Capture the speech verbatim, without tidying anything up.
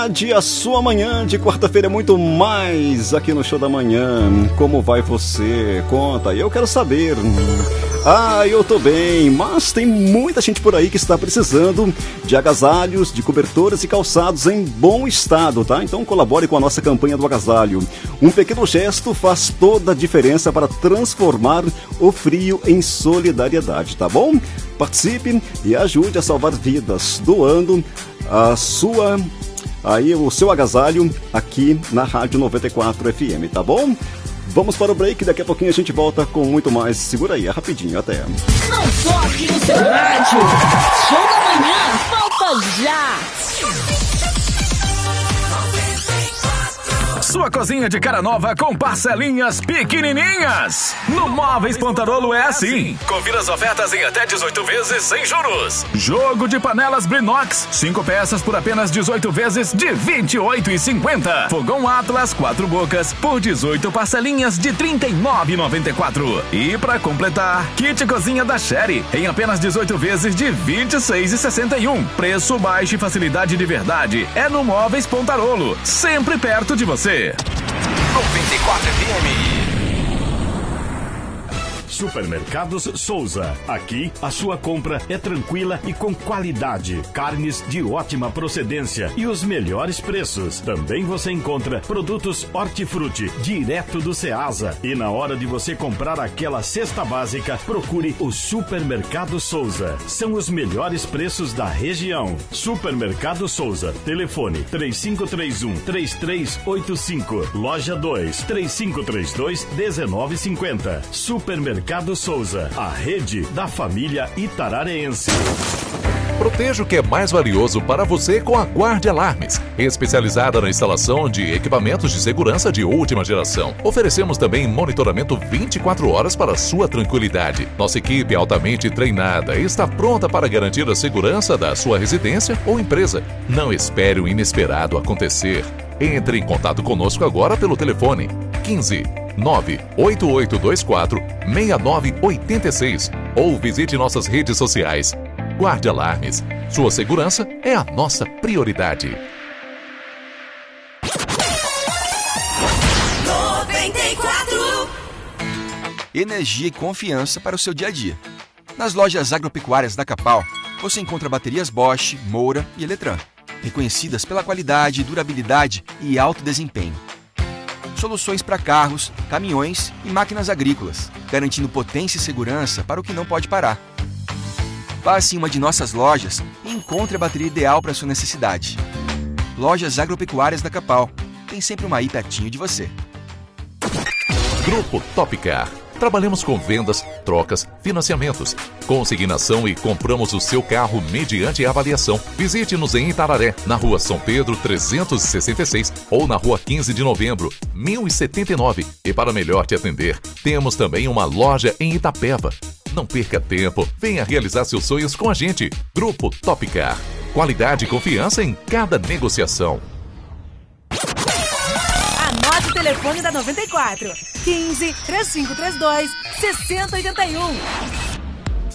A sua manhã de quarta-feira é muito mais aqui no Show da Manhã. Como vai você? Conta, eu quero saber. Ah, eu tô bem, mas tem muita gente por aí que está precisando de agasalhos, de cobertores e calçados em bom estado, tá? Então colabore com a nossa campanha do agasalho. Um pequeno gesto faz toda a diferença para transformar o frio em solidariedade, tá bom? Participe e ajude a salvar vidas, doando a sua... aí o seu agasalho aqui na Rádio noventa e quatro F M, tá bom? Vamos para o break, daqui a pouquinho a gente volta com muito mais. Segura aí, é rapidinho, até. Não toque no seu rádio. Show da Manhã, volta já. Sua cozinha de cara nova com parcelinhas pequenininhas. No Móveis Pontarolo é assim. Confira as ofertas em até dezoito vezes sem juros. Jogo de panelas Brinox, cinco peças por apenas dezoito vezes de vinte e oito reais e cinquenta centavos. Fogão Atlas, quatro bocas por dezoito parcelinhas de trinta e nove reais e noventa e quatro centavos. E para completar, kit cozinha da Sherry em apenas dezoito vezes de vinte e seis reais e sessenta e um centavos. Preço baixo e facilidade de verdade é no Móveis Pontarolo, sempre perto de você. noventa e quatro F M. Supermercados Souza. Aqui a sua compra é tranquila e com qualidade. Carnes de ótima procedência e os melhores preços. Também você encontra produtos hortifruti direto do Ceasa. E na hora de você comprar aquela cesta básica, procure o Supermercado Souza. São os melhores preços da região. Supermercado Souza. Telefone três cinco três um, três três oito cinco. Loja dois, três cinco três dois, um nove cinco zero. Supermercado Mercado Souza, a rede da família itarareense. Proteja o que é mais valioso para você com a Guardia Alarmes, especializada na instalação de equipamentos de segurança de última geração. Oferecemos também monitoramento vinte e quatro horas para sua tranquilidade. Nossa equipe é altamente treinada e está pronta para garantir a segurança da sua residência ou empresa. Não espere o inesperado acontecer. Entre em contato conosco agora pelo telefone quinze, nove oito oito dois quatro, seis nove oito seis ou visite nossas redes sociais. Guarde Alarmes. Sua segurança é a nossa prioridade. noventa e quatro. Energia e confiança para o seu dia a dia. Nas lojas agropecuárias da Capal, você encontra baterias Bosch, Moura e Eletran, reconhecidas pela qualidade, durabilidade e alto desempenho. Soluções para carros, caminhões e máquinas agrícolas, garantindo potência e segurança para o que não pode parar. Passe em uma de nossas lojas e encontre a bateria ideal para sua necessidade. Lojas Agropecuárias da Capal. Tem sempre uma aí pertinho de você. Grupo Topcar. Trabalhamos com vendas, trocas, financiamentos, consignação e compramos o seu carro mediante avaliação. Visite-nos em Itararé, na rua São Pedro trezentos e sessenta e seis ou na rua quinze de novembro, mil e setenta e nove. E para melhor te atender, temos também uma loja em Itapeva. Não perca tempo, venha realizar seus sonhos com a gente. Grupo Topcar. Qualidade e confiança em cada negociação. Anote o telefone da noventa e quatro. quinze, três cinco três dois, seis zero oito um.